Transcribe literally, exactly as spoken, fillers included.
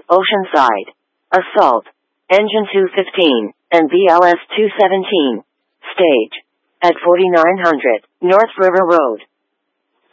Oceanside. Assault. Engine two fifteen, and B L S two seventeen. Stage. At forty-nine hundred, North River Road.